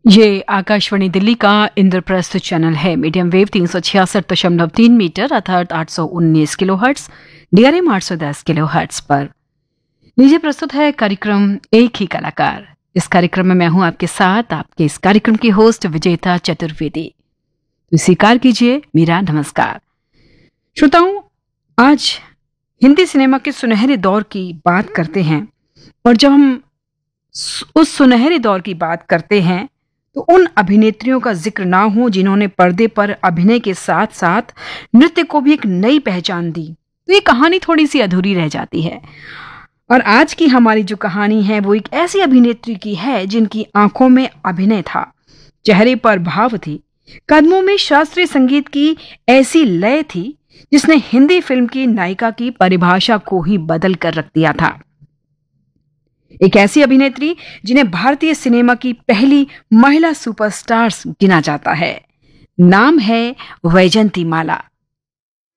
ये आकाशवाणी दिल्ली का इंद्रप्रस्थ चैनल है। मीडियम वेव 366.3 मीटर अर्थात 819 किलोहर्ट्ज, DRM 810 किलोहर्ट्ज पर। लीजिए प्रस्तुत है कार्यक्रम एक ही कलाकार। इस कार्यक्रम में मैं हूं आपके साथ, आपके इस कार्यक्रम की होस्ट विजेता चतुर्वेदी। तो स्वीकार कीजिए मेरा नमस्कार। श्रोताओं, आज हिंदी सिनेमा के सुनहरे दौर की बात करते हैं, और जब हम उस सुनहरे दौर की बात करते हैं तो उन अभिनेत्रियों का जिक्र ना हो जिन्होंने पर्दे पर अभिनय के साथ साथ नृत्य को भी एक नई पहचान दी, तो ये कहानी थोड़ी सी अधूरी रह जाती है। और आज की हमारी जो कहानी है वो एक ऐसी अभिनेत्री की है जिनकी आंखों में अभिनय था, चेहरे पर भाव थी, कदमों में शास्त्रीय संगीत की ऐसी लय थी जिसने हिंदी फिल्म की नायिका की परिभाषा को ही बदल कर रख दिया था। एक ऐसी अभिनेत्री जिन्हें भारतीय सिनेमा की पहली महिला सुपरस्टार्स गिना जाता है। नाम है वैजंती माला।